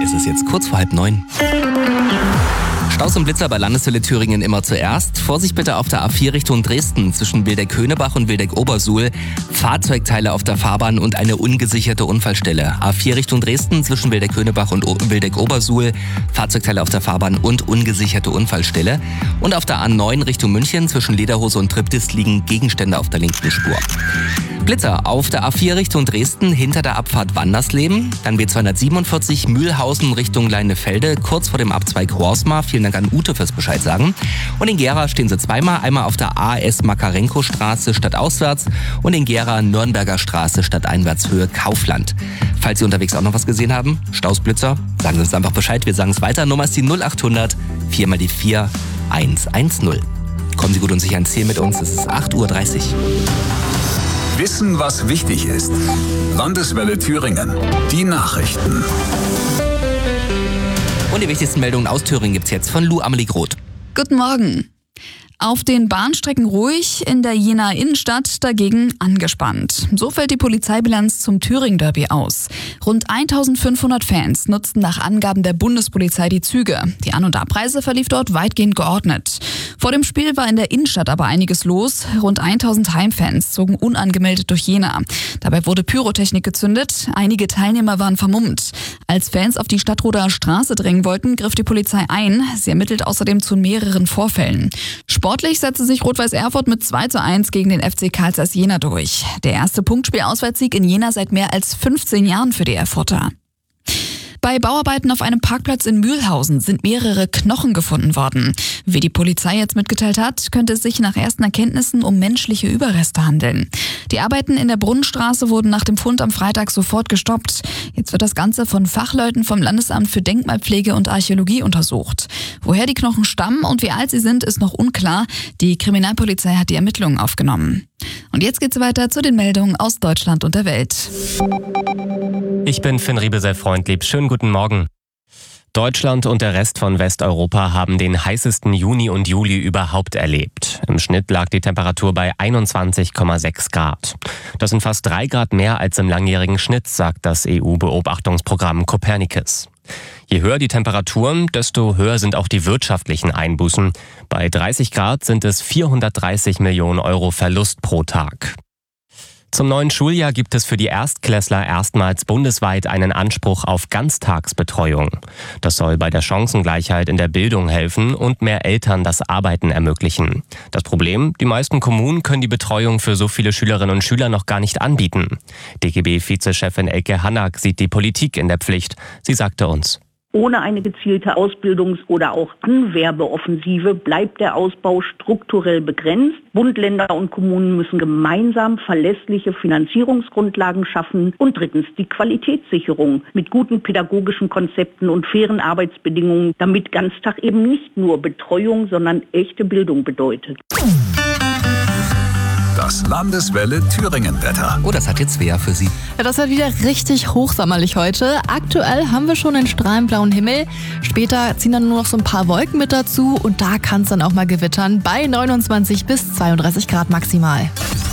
Es ist jetzt kurz vor 8:30. Staus und Blitzer bei Landeswelle Thüringen immer zuerst. Vorsicht bitte auf der A4 Richtung Dresden zwischen Wildeck-Höhnebach und Wildeck-Obersuhl. Fahrzeugteile auf der Fahrbahn und eine ungesicherte Unfallstelle. A4 Richtung Dresden zwischen Wildeck-Höhnebach und Wildeck-Obersuhl. Fahrzeugteile auf der Fahrbahn und ungesicherte Unfallstelle. Und auf der A9 Richtung München zwischen Lederhose und Triptis liegen Gegenstände auf der linken Spur. Blitzer auf der A4 Richtung Dresden hinter der Abfahrt Wandersleben. Dann B247 Mühlhausen Richtung Leinefelde kurz vor dem Abzweig Horsma. Vielen Dank an Ute fürs Bescheid sagen. Und in Gera stehen sie zweimal. Einmal auf der AS Makarenko-Straße stadtauswärts und in Gera Nürnberger Straße stadteinwärts Höhe Kaufland. Falls Sie unterwegs auch noch was gesehen haben, Staus, Blitzer, sagen Sie uns einfach Bescheid. Wir sagen es weiter. Nummer ist die 0800 4 mal die 4 110. Kommen Sie gut und sicher ins Ziel mit uns. Es ist 8:30 Uhr. Wissen, was wichtig ist. Landeswelle Thüringen. Die Nachrichten. Und die wichtigsten Meldungen aus Thüringen gibt's jetzt von Lou Amelie Groth. Guten Morgen. Auf den Bahnstrecken ruhig, in der Jenaer Innenstadt dagegen angespannt. So fällt die Polizeibilanz zum Thüringen-Derby aus. Rund 1500 Fans nutzten nach Angaben der Bundespolizei die Züge. Die An- und Abreise verlief dort weitgehend geordnet. Vor dem Spiel war in der Innenstadt aber einiges los. Rund 1000 Heimfans zogen unangemeldet durch Jena. Dabei wurde Pyrotechnik gezündet. Einige Teilnehmer waren vermummt. Als Fans auf die Stadtroder Straße drängen wollten, griff die Polizei ein. Sie ermittelt außerdem zu mehreren Vorfällen. Sportlich setzte sich Rot-Weiß Erfurt mit 2:1 gegen den FC Carl Zeiss Jena durch. Der erste Punktspiel-Auswärtssieg in Jena seit mehr als 15 Jahren für die Erfurter. Bei Bauarbeiten auf einem Parkplatz in Mühlhausen sind mehrere Knochen gefunden worden. Wie die Polizei jetzt mitgeteilt hat, könnte es sich nach ersten Erkenntnissen um menschliche Überreste handeln. Die Arbeiten in der Brunnenstraße wurden nach dem Fund am Freitag sofort gestoppt. Jetzt wird das Ganze von Fachleuten vom Landesamt für Denkmalpflege und Archäologie untersucht. Woher die Knochen stammen und wie alt sie sind, ist noch unklar. Die Kriminalpolizei hat die Ermittlungen aufgenommen. Und jetzt geht's weiter zu den Meldungen aus Deutschland und der Welt. Ich bin Finn Riebesell-Freundlieb. Schönen guten Morgen. Deutschland und der Rest von Westeuropa haben den heißesten Juni und Juli überhaupt erlebt. Im Schnitt lag die Temperatur bei 21,6 Grad. Das sind fast 3 Grad mehr als im langjährigen Schnitt, sagt das EU-Beobachtungsprogramm Copernicus. Je höher die Temperaturen, desto höher sind auch die wirtschaftlichen Einbußen. Bei 30 Grad sind es 430 Millionen Euro Verlust pro Tag. Zum neuen Schuljahr gibt es für die Erstklässler erstmals bundesweit einen Anspruch auf Ganztagsbetreuung. Das soll bei der Chancengleichheit in der Bildung helfen und mehr Eltern das Arbeiten ermöglichen. Das Problem: Die meisten Kommunen können die Betreuung für so viele Schülerinnen und Schüler noch gar nicht anbieten. DGB-Vizechefin Elke Hannack sieht die Politik in der Pflicht. Sie sagte uns: Ohne eine gezielte Ausbildungs- oder auch Anwerbeoffensive bleibt der Ausbau strukturell begrenzt. Bund, Länder und Kommunen müssen gemeinsam verlässliche Finanzierungsgrundlagen schaffen. Und drittens die Qualitätssicherung mit guten pädagogischen Konzepten und fairen Arbeitsbedingungen, damit Ganztag eben nicht nur Betreuung, sondern echte Bildung bedeutet. Das Landeswelle Thüringen-Wetter. Oh, das hat jetzt Svea für Sie. Ja, das wird wieder richtig hochsommerlich heute. Aktuell haben wir schon einen strahlend blauen Himmel. Später ziehen dann nur noch so ein paar Wolken mit dazu und da kann es dann auch mal gewittern bei 29 bis 32 Grad maximal.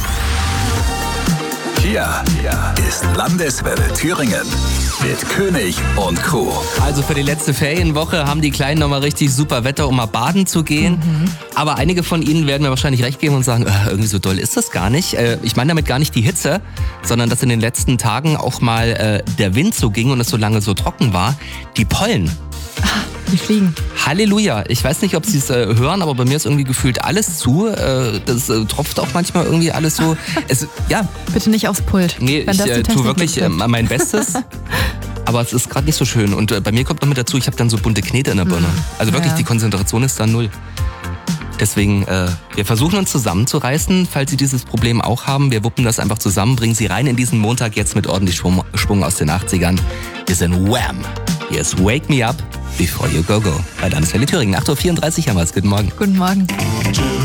Hier ist Landeswelle Thüringen mit König und Crew. Also für die letzte Ferienwoche haben die Kleinen nochmal richtig super Wetter, um mal baden zu gehen. Aber einige von Ihnen werden mir wahrscheinlich recht geben und sagen, irgendwie so doll ist das gar nicht. Ich meine damit gar nicht die Hitze, sondern dass in den letzten Tagen auch mal der Wind so ging und es so lange so trocken war. Die Pollen. Die fliegen. Halleluja. Ich weiß nicht, ob Sie es hören, aber bei mir ist irgendwie gefühlt alles zu. Das tropft auch manchmal irgendwie alles so. Bitte nicht aufs Pult. Nee, ich tue wirklich mein Bestes. Aber es ist gerade nicht so schön. Und bei mir kommt noch mit dazu, ich habe dann so bunte Knete in der Birne. Also wirklich, die Konzentration ist da 0. Deswegen, wir versuchen uns zusammenzureißen, falls Sie dieses Problem auch haben. Wir wuppen das einfach zusammen, bringen Sie rein in diesen Montag jetzt mit ordentlich Schwung aus den 80ern. Wir sind Wham! Hier ist Wake Me Up Before You Go Go. Bei Landeswelle Thüringen, 8:34 Uhr haben wir es. Guten Morgen. Guten Morgen.